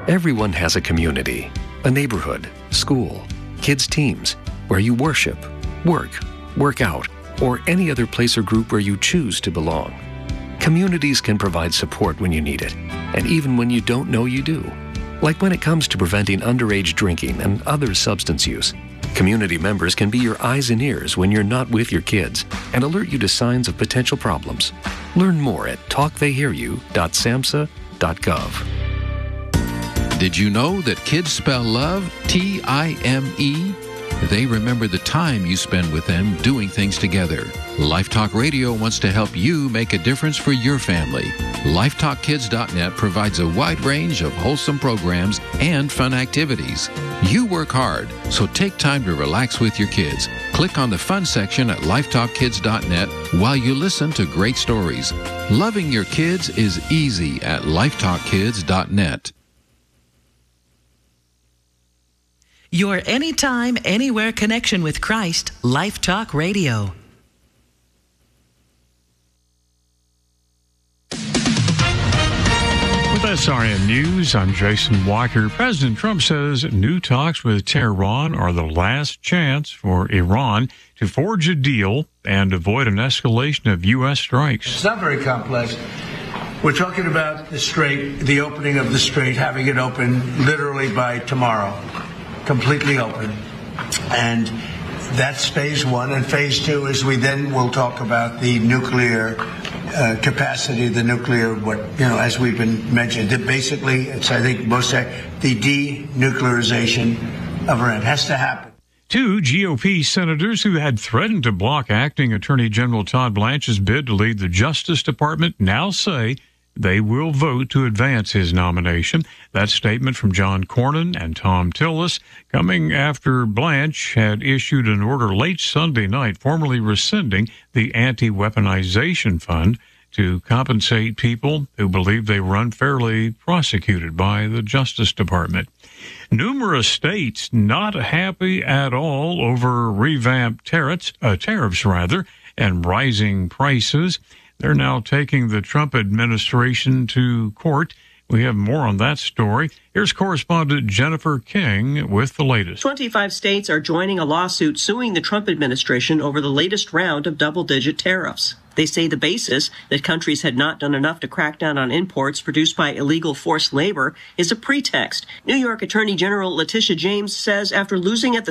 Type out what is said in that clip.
Everyone has a community, a neighborhood, school, kids' teams, where you worship, work out, or any other place or group where you choose to belong. Communities can provide support when you need it, and even when you don't know you do. Like when it comes to preventing underage drinking and other substance use. Community members can be your eyes and ears when you're not with your kids and alert you to signs of potential problems. Learn more at talktheyhearyou.samhsa.gov. Did you know that kids spell love T-I-M-E? They remember the time you spend with them doing things together. Life Talk Radio wants to help you make a difference for your family. LifeTalkKids.net provides a wide range of wholesome programs and fun activities. You work hard, so take time to relax with your kids. Click on the fun section at LifeTalkKids.net while you listen to great stories. Loving your kids is easy at LifeTalkKids.net. Your anytime, anywhere connection with Christ, Life Talk Radio. With SRN News, I'm Jason Walker. President Trump says new talks with Tehran are the last chance for Iran to forge a deal and avoid an escalation of U.S. strikes. It's not very complex. We're talking about the strait, the opening of the strait, having it open literally by tomorrow. Completely open. And that's phase one. And phase two is we then will talk about the nuclear capacity, the nuclear, as we've been mentioned. Basically, it's, I think, the denuclearization of Iran has to happen. Two GOP senators who had threatened to block acting Attorney General Todd Blanche's bid to lead the Justice Department now say they will vote to advance his nomination. That statement from John Cornyn and Tom Tillis coming after Blanche had issued an order late Sunday night formally rescinding the Anti-Weaponization Fund to compensate people who believe they were unfairly prosecuted by the Justice Department. Numerous states not happy at all over revamped tariffs, and rising prices. They're now taking the Trump administration to court. We have more on that story. Here's correspondent Jennifer King with the latest. 25 states are joining a lawsuit suing the Trump administration over the latest round of double-digit tariffs. They say the basis, that countries had not done enough to crack down on imports produced by illegal forced labor, is a pretext. New York Attorney General Letitia James says after losing at the